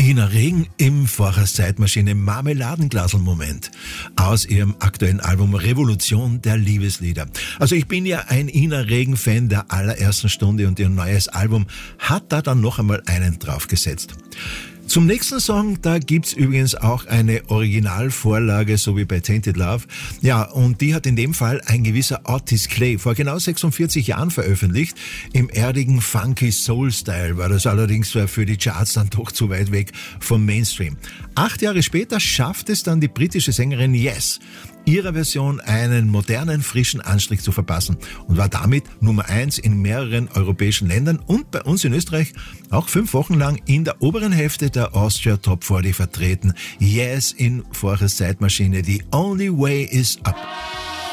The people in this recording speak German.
Ina Regen im Vorchers Zeitmaschine Marmeladenglasel-Moment aus ihrem aktuellen Album Revolution der Liebeslieder. Also ich bin ja ein Ina Regen-Fan der allerersten Stunde und ihr neues Album hat da dann noch einmal einen draufgesetzt. Zum nächsten Song, da gibt's übrigens auch eine Originalvorlage, so wie bei Tainted Love. Ja, und die hat in dem Fall ein gewisser Otis Clay vor genau 46 Jahren veröffentlicht. Im erdigen Funky Soul-Style war das allerdings für die Charts dann doch zu weit weg vom Mainstream. 8 Jahre später schafft es dann die britische Sängerin Yes, ihrer Version einen modernen, frischen Anstrich zu verpassen und war damit Nummer 1 in mehreren europäischen Ländern und bei uns in Österreich auch 5 Wochen lang in der oberen Hälfte der Austria Top 40 vertreten. Yes in Vorchers Zeitmaschine, The Only Way is Up.